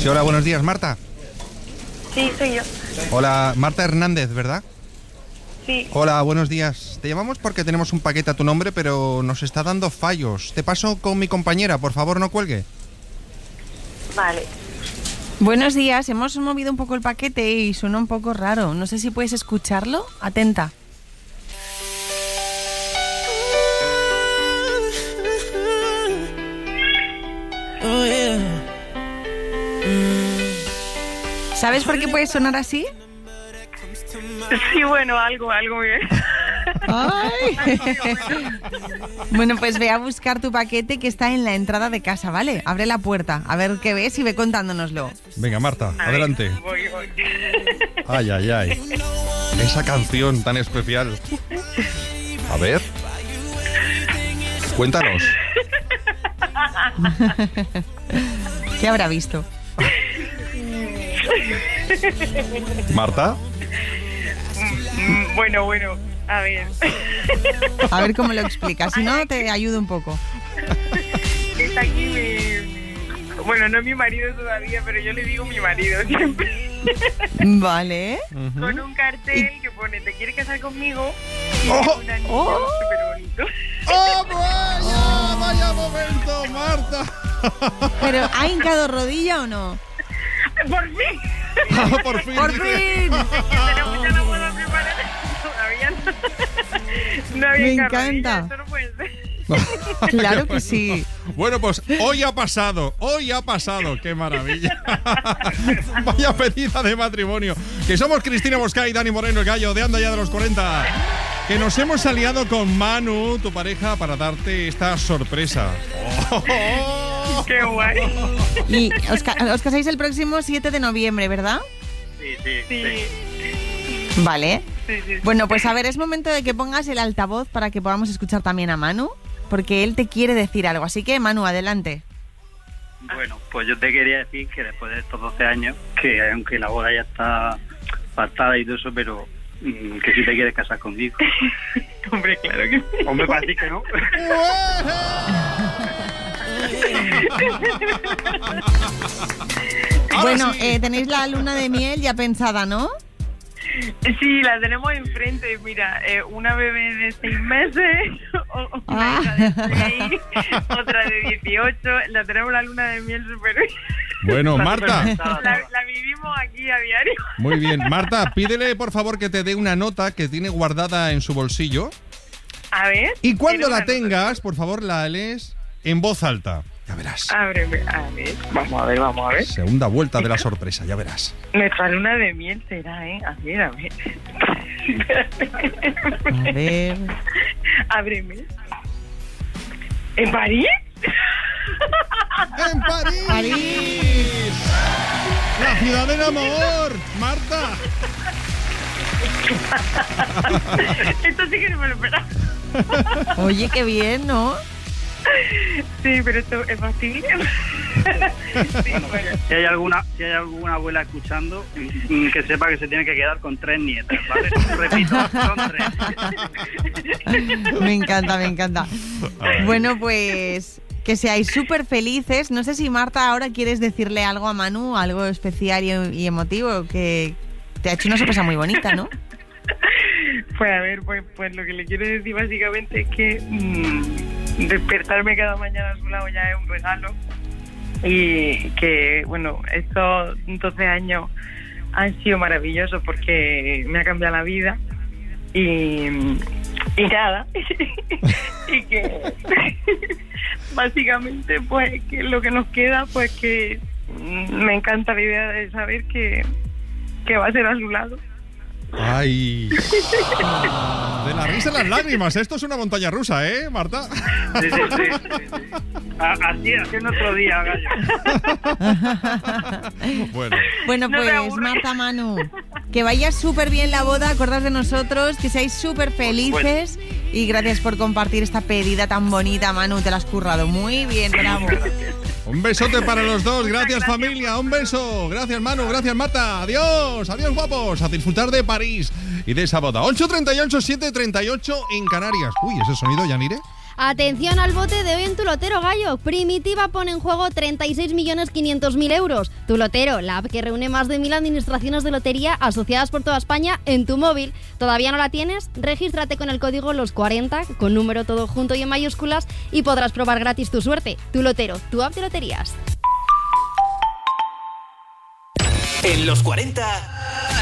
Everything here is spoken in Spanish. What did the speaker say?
Sí, hola, buenos días, Marta. Sí, soy yo. Hola, Marta Hernández, ¿verdad? Sí. Hola, buenos días. Te llamamos porque tenemos un paquete a tu nombre, pero nos está dando fallos. Te paso con mi compañera, por favor, no cuelgue. Vale. Buenos días, hemos movido un poco el paquete y suena un poco raro. No sé si puedes escucharlo. Atenta. ¿Sabes por qué puede sonar así? Sí, bueno, algo bien. ¡Ay! Bueno, pues ve a buscar tu paquete que está en la entrada de casa, ¿vale? Abre la puerta, a ver qué ves y ve contándonoslo. Venga, Marta, adelante. Voy. Ay, ay, ay. Esa canción tan especial. A ver. Cuéntanos. ¿Qué habrá visto? Marta. Bueno, a ver. A ver cómo lo explicas, si no te ayudo un poco. Está aquí bueno, no es mi marido todavía, pero yo le digo mi marido siempre. Vale. Con un cartel que pone, ¿te quieres casar conmigo? Y ¡Oh! un anillo ¡Oh! súper bonito. ¡Oh, vaya momento, Marta! ¿Pero ha hincado rodilla o no? ¡Por fin! Por fin. ¡Por dice. fin! Tenemos ya la boda preparada. Todavía no había Me carrodilla, encanta. esto no puede ser. Claro que sí. Bueno, pues hoy ha pasado, qué maravilla. Vaya pedida de matrimonio. Que somos Cristina Bosca y Dani Moreno, el gallo de Anda Ya de los 40. Que nos hemos aliado con Manu, tu pareja, para darte esta sorpresa. ¡Qué guay! Y os casáis el próximo 7 de noviembre, ¿verdad? Sí. Vale. Sí. Bueno, pues a ver, es momento de que pongas el altavoz para que podamos escuchar también a Manu, porque él te quiere decir algo. Así que, Manu, adelante. Bueno, pues yo te quería decir que después de estos 12 años, que aunque la boda ya está pactada y todo eso, pero que si te quieres casar conmigo. Hombre, claro que sí. Hombre, para ti que no. Bueno, sí. tenéis la luna de miel ya pensada, ¿no? Sí, la tenemos enfrente. Mira, una bebé de 6 meses, una hija de 6, otra de 18. La tenemos la luna de miel súper bien. Bueno, Marta. La vivimos aquí a diario. Muy bien. Marta, pídele por favor que te dé una nota que tiene guardada en su bolsillo. A ver. Y cuando ¿Tienes la una tengas, por favor, la lees en voz alta. Ya verás. nota? Ábreme. A ver. Vamos a ver. Segunda vuelta de la sorpresa, ya verás. Nuestra luna de miel será, ¿eh? A ver. A ver. Ábreme. ¿En París? ¡En París! ¡París! ¡La ciudad del amor! ¡Marta! Esto sí que no me lo esperaba. Oye, qué bien, ¿no? Sí, pero esto es fácil. Sí, bueno. Si hay alguna abuela escuchando, que sepa que se tiene que quedar con 3 nietas, ¿vale? Repito, son 3. Me encanta. Bueno, pues que seáis súper felices. No sé si, Marta, ahora quieres decirle algo a Manu, algo especial y emotivo, que te ha hecho una sorpresa muy bonita, ¿no? Pues a ver, pues lo que le quiero decir básicamente es que despertarme cada mañana a su lado ya es un regalo. Y que, bueno, estos 12 años han sido maravillosos porque me ha cambiado la vida. Y nada. Y que básicamente, pues, que lo que nos queda, pues que me encanta la idea de saber que va a ser a su lado. ¡Ay! De la risa a las lágrimas. Esto es una montaña rusa, ¿eh, Marta? Sí. Así es nuestro día, gallo. Bueno, No te Pues, aburres. Marta, Manu, que vaya súper bien la boda, acordaos de nosotros, que seáis súper felices y gracias por compartir esta pedida tan bonita, Manu, te la has currado muy bien, bravo. un besote para los dos. Gracias, familia. Un beso. Gracias, Manu. Gracias, Marta. Adiós. Adiós, guapos. A disfrutar de París y de esa boda. 8:38, 7:38 en Canarias. Uy, ese sonido, Yanire. Atención al bote de hoy en Tu Lotero, Gallo. Primitiva pone en juego 36.500.000 euros. Tu Lotero, la app que reúne más de 1.000 administraciones de lotería asociadas por toda España en tu móvil. ¿Todavía no la tienes? Regístrate con el código LOS40, con número todo junto y en mayúsculas, y podrás probar gratis tu suerte. Tu Lotero, tu app de loterías. En los 40...